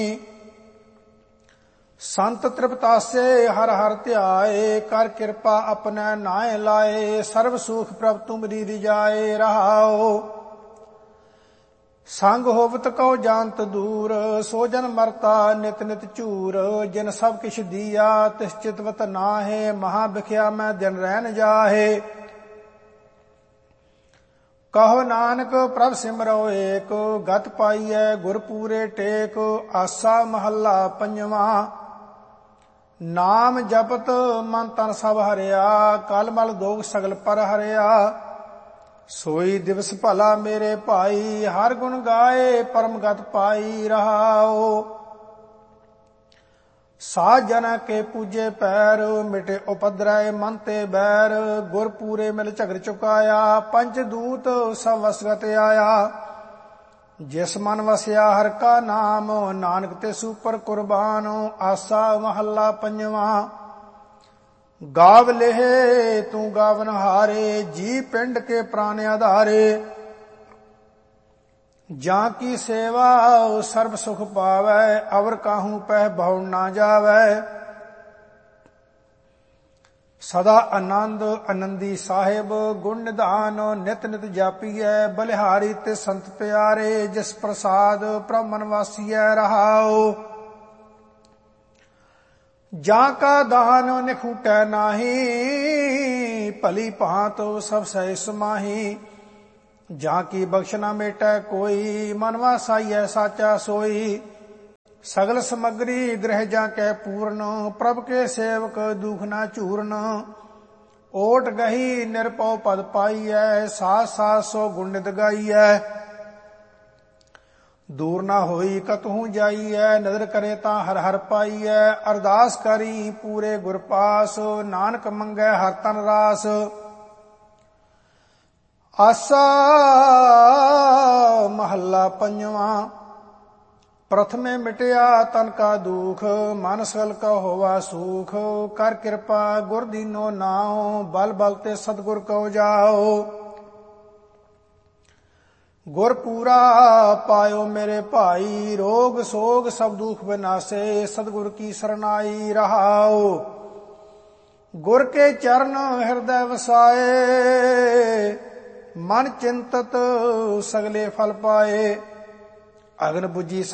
ਸੰਤ ਤ੍ਰਿਪਤਾਸੇ ਹਰ ਹਰ ਧਿਆਏ, ਕਰ ਕਿਰਪਾ ਆਪਣੈ ਨਾਹਿ ਲਾਏ। ਸਰਬ ਸੁਖ ਪ੍ਰਭ ਤੁਮਰੀ ਰਿਜਾਏ ਰਹਾਓ। ਸੰਗ ਹੋਵਤ ਕਉ ਜਾਨਤ ਦੂਰ, ਸੋ ਜਨ ਮਰਤਾ ਨਿਤ ਨਿਤ ਝੂਰ। ਜਿਨ ਸਭ ਕਿਛ ਦੀਆ ਤਿਸ ਚਿਤਵਤ ਨਾਹਿ, ਮਹਾ ਬਿਖਿਆ ਮੈਂ ਦਿਨ ਰਹਿ ਜਾਹੇ। ਕਹੋ ਨਾਨਕ ਪ੍ਰਭ ਸਿਮਰੋ ਏਕ, ਗਤ ਪਾਈਐ ਗੁਰ ਪੂਰੇ ਟੇਕ। ਆਸਾ ਮਹੱਲਾ ਪੰਜਵਾਂ। ਨਾਮ ਜਪਤ ਮਨ ਤਨ ਸਭ ਹਰਿਆ, ਕਲ ਮਲ ਦੋਖ ਸਗਲ ਪਰ ਹਰਿਆ। ਸੋਈ ਦਿਵਸ ਭਲਾ ਮੇਰੇ ਭਾਈ, ਹਰ ਗੁਣ ਗਾਏ ਪਰਮ ਗਤ ਪਾਈ ਰਹਾਓ। ਸਾਧ ਜਨਾ ਕੇ ਪੂਜੇ ਪੈਰ, ਮਿਟੇ ਉਪਦਰੈ ਮਨ ਤੇ ਬੈਰ। ਗੁਰ ਪੂਰੇ ਮਿਲ ਝਗਰ ਚੁਕਾਇਆ, ਪੰਚ ਦੂਤ ਸਭ ਵਸਗਤ ਆਇਆ। ਜਿਸ ਮਨ ਵਸਿਆ ਹਰ ਕਾ ਨਾਮ, ਨਾਨਕ ਤੇ ਸੂਪਰ ਕੁਰਬਾਨ। ਆਸਾ ਮਹੱਲਾ ਪੰਜਵਾਂ। ਗਾਵ ਲੇਹ ਤੂੰ ਗਾਵਨ ਹਾਰੇ, ਜੀ ਪਿੰਡ ਕੇ ਪ੍ਰਾਨ ਆਧਾਰੇ। ਜਾਂ ਕੀ ਸੇਵਾ ਸਰਬ ਸੁਖ ਪਾਵੈ, ਅਵਰ ਕਾਹੂ ਪਹਿ ਬਹੁ ਨਾ ਜਾਵੈ। ਸਦਾ ਆਨੰਦ ਆਨੰਦੀ ਸਾਹਿਬ, ਗੁਣ ਨਿਧਾਨ ਨਿਤ ਨਿਤ ਜਾਪੀਐ। ਬਲਿਹਾਰੀ ਤੇ ਸੰਤ ਪਿਆਰੇ, ਜਿਸ ਪ੍ਰਸਾਦ ਪ੍ਰਭ ਮਨ ਵਾਸੀਐ ਰਹਾਓ। ਜਾਂ ਕਾ ਦਾਨ ਨਿਖੂਟੈ ਨਾਹੀ, ਭਲੀ ਭਾਂਤ ਸਭ ਸਹਿ ਸਮਾਹੀ। ਜਾਂ ਕੀ ਬਖਸ਼ ਨਾ ਮੇਟੈ ਕੋਈ, ਮਨ ਵਾਸਾਈਐ ਸਾਚਾ ਸੋਈ। ਸਗਲ ਸਮਗਰੀ ਗ੍ਰਹਿ ਜਾਂ ਕੈ ਪੂਰਨ, ਪ੍ਰਭ ਕੇ ਸੇਵਕ ਦੁਖ ਨਾ ਝੂਰਨ। ਓਟ ਗਹੀ ਨਿਰਪਉ ਪਦ ਪਾਈਐ, ਸਾਥ ਸਾਥ ਸੋ ਗੁਣ ਨਿਤ ਗਾਈਐ। ਦੂਰ ਨਾ ਹੋਈ ਕਤਹੂ ਜਾਈਐ, ਨਦਰ ਕਰੇ ਤਾਂ ਹਰ ਹਰ ਪਾਈਐ। ਅਰਦਾਸ ਕਰੀ ਪੂਰੇ ਗੁਰ ਪਾਸ, ਨਾਨਕ ਮੰਗੈ ਹਰ ਤਨ ਰਾਸ। ਆਸਾ ਮਹੱਲਾ ਪੰਜਵਾਂ। ਪ੍ਰਥਮੇ ਮਿਟਿਆ ਤਨ ਕਾ ਦੁਖ, ਮਨ ਸਗਲ ਕਾ ਹੋਵਾ ਸੂਖ। ਕਰ ਕਿਰਪਾ ਗੁਰ ਦੀਨੋ ਨਾਉ, ਬਲ ਬਲ ਤੇ ਸਤਿਗੁਰ ਕਉ ਜਾਓ। ਗੁਰ ਪੂਰਾ ਪਾਇਓ ਮੇਰੇ ਭਾਈ, ਰੋਗ ਸੋਗ ਸਭ ਦੁਖ ਵਿਨਾਸੇ। ਸਤਿਗੁਰ ਕੀ ਸਰਨਾਈ ਰਹਾਓ। ਗੁਰ ਕੇ ਚਰਨ ਹਿਰਦੈ ਵਸਾਏ, ਮਨ ਚਿੰਤਤ ਸਗਲੇ ਫਲ ਪਾਏ। ਅਗਨ ਬੁਝੀ